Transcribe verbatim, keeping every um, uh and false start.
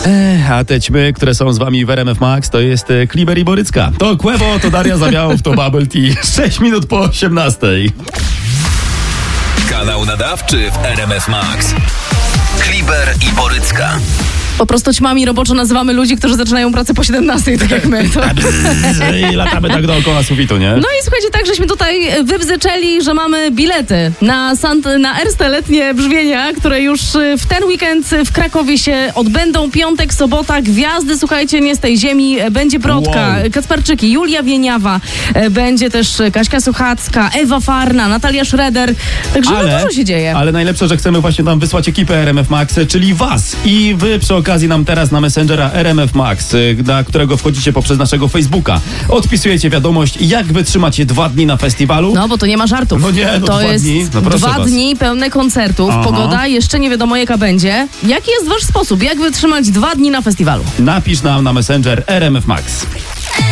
Ech, a te ćmy, które są z wami w R M F Max, to jest e, Kliber i Borycka. To Kłewo, to Daria Zawiałow, to Bubble Tea. sześć minut po osiemnastej. Kanał nadawczy w R M F Max. Kliber i Borycka. Po prostu ćmami roboczo nazywamy ludzi, którzy zaczynają pracę po siedemnastej, tak jak my. To... I latamy tak dookoła sufitu, nie? No i słuchajcie, tak żeśmy tutaj wybzyczeli, że mamy bilety na, Sant- na Erste letnie brzmienia, które już w ten weekend w Krakowie się odbędą. Piątek, sobota, gwiazdy, słuchajcie, nie z tej ziemi. Będzie Brodka, Wow. Kacperczyki, Julia Wieniawa, będzie też Kaśka Suchacka, Ewa Farna, Natalia Schroeder. Także no, dużo się dzieje. Ale najlepsze, że chcemy właśnie tam wysłać ekipę R M F Max, czyli was. I wy przy okazji nam teraz na Messengera R M F Max, na którego wchodzicie poprzez naszego Facebooka, odpisujecie wiadomość, jak wytrzymacie dwa dni na festiwalu. No, bo to nie ma żartów. No nie, no to dwa jest dni. No proszę dwa was. dni pełne koncertów. Aha. Pogoda jeszcze nie wiadomo jaka będzie. Jaki jest wasz sposób? Jak wytrzymać dwa dni na festiwalu? Napisz nam na Messenger R M F Max.